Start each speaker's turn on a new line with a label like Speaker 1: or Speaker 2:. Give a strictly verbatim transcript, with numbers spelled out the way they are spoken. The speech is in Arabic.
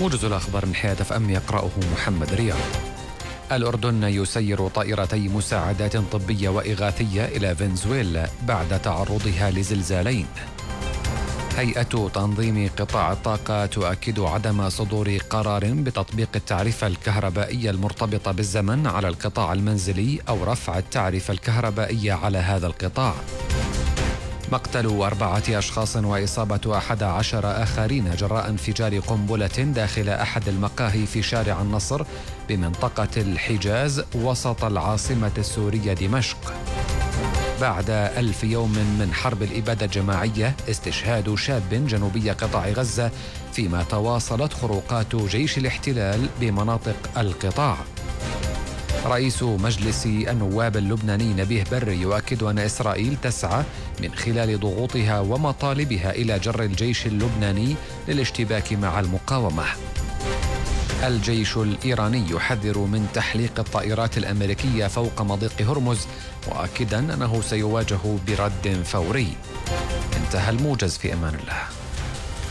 Speaker 1: موجز الأخبار من حياة اف ام يقرأه محمد رياض. الأردن يسير طائرتي مساعدات طبية وإغاثية إلى فنزويلا بعد تعرضها لزلزالين. هيئة تنظيم قطاع الطاقة تؤكد عدم صدور قرار بتطبيق التعرفة الكهربائية المرتبطة بالزمن على القطاع المنزلي أو رفع التعرفة الكهربائية على هذا القطاع. مقتل أربعة أشخاص وإصابة أحد عشر آخرين جراء انفجار قنبلة داخل أحد المقاهي في شارع النصر بمنطقة الحجاز وسط العاصمة السورية دمشق. بعد ألف يوم من حرب الإبادة الجماعية استشهاد شاب جنوبي قطاع غزة، فيما تواصلت خروقات جيش الاحتلال بمناطق القطاع. رئيس مجلس النواب اللبناني نبيه بري يؤكد أن إسرائيل تسعى من خلال ضغوطها ومطالبها إلى جر الجيش اللبناني للاشتباك مع المقاومة. الجيش الإيراني يحذر من تحليق الطائرات الأمريكية فوق مضيق هرمز، مؤكدا أنه سيواجه برد فوري. انتهى الموجز، في أمان الله.